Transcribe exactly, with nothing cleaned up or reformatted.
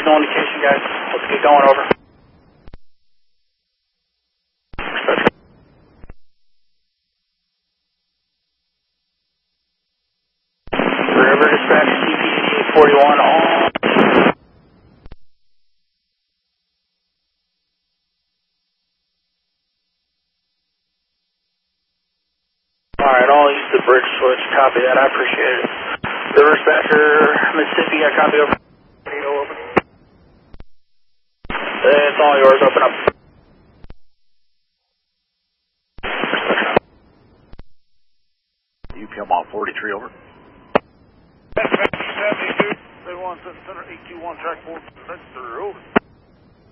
no indication, guys. Let's get going, over. River dispatch, C P C forty-one on. Alright, I'll use the bridge switch. Copy that, I appreciate it. River dispatcher, Mississippi, I copy over. Open. It's all yours, open up. U P M on forty-three, over. seventy-two, they want center eight two one track four, that's through, over.